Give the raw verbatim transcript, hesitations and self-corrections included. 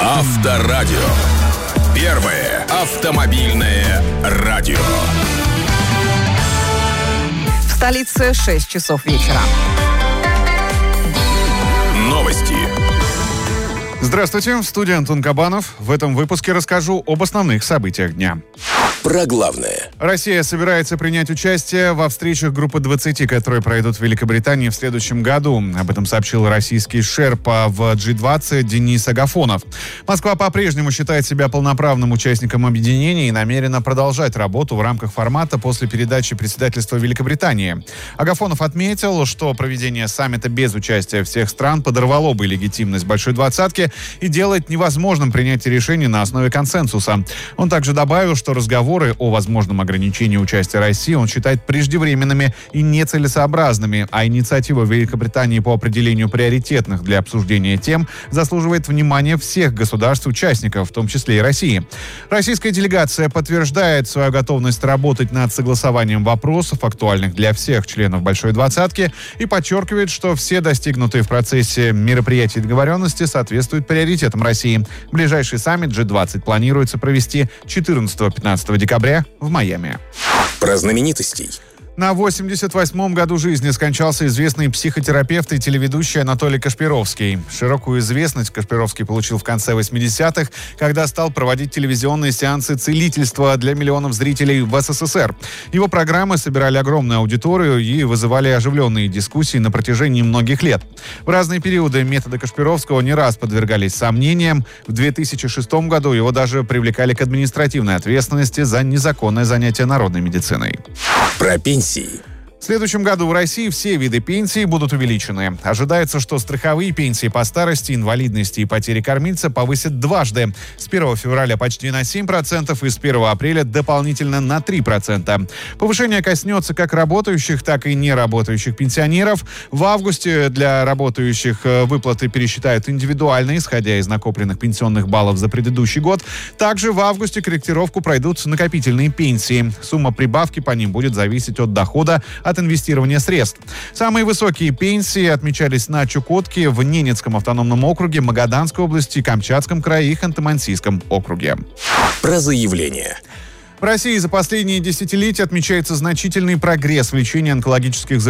Авторадио. Первое автомобильное радио. В столице шесть часов вечера. Новости. Здравствуйте, в студии Антон Кабанов. В этом выпуске расскажу об основных событиях дня. Про главное. Россия собирается принять участие во встречах группы двадцати, которые пройдут в Великобритании в следующем году. Об этом сообщил российский шерпа в джи двадцать Денис Агафонов. Москва по-прежнему считает себя полноправным участником объединения и намерена продолжать работу в рамках формата после передачи председательства Великобритании. Агафонов отметил, что проведение саммита без участия всех стран подорвало бы легитимность Большой Двадцатки и делает невозможным принятие решений на основе консенсуса. Он также добавил, что разговоры о возможном ограничении участия России он считает преждевременными и нецелесообразными, а инициатива Великобритании по определению приоритетных для обсуждения тем заслуживает внимания всех государств-участников, в том числе и России. Российская делегация подтверждает свою готовность работать над согласованием вопросов, актуальных для всех членов Большой Двадцатки, и подчеркивает, что все достигнутые в процессе мероприятий договоренности соответствуют приоритетам России. Ближайший саммит джи двадцать планируется провести четырнадцатого-пятнадцатого декабря в Майами. Про знаменитостей. На восемьдесят восьмом году жизни скончался известный психотерапевт и телеведущий Анатолий Кашпировский. Широкую известность Кашпировский получил в конце восьмидесятых, когда стал проводить телевизионные сеансы целительства для миллионов зрителей в эс эс эс эр. Его программы собирали огромную аудиторию и вызывали оживленные дискуссии на протяжении многих лет. В разные периоды методы Кашпировского не раз подвергались сомнениям. В две тысячи шестом году его даже привлекали к административной ответственности за незаконное занятие народной медициной. Про пенсии. В следующем году в России все виды пенсий будут увеличены. Ожидается, что страховые пенсии по старости, инвалидности и потере кормильца повысят дважды. С первого февраля почти на семь процентов и с первого апреля дополнительно на три процента. Повышение коснется как работающих, так и неработающих пенсионеров. В августе для работающих выплаты пересчитают индивидуально, исходя из накопленных пенсионных баллов за предыдущий год. Также в августе корректировку пройдут накопительные пенсии. Сумма прибавки по ним будет зависеть от дохода от инвестирования средств. Самые высокие пенсии отмечались на Чукотке, в Ненецком автономном округе, Магаданской области, Камчатском крае и Ханты-Мансийском округе. Про заявление. В России за последние десятилетия отмечается значительный прогресс в лечении онкологических заболеваний.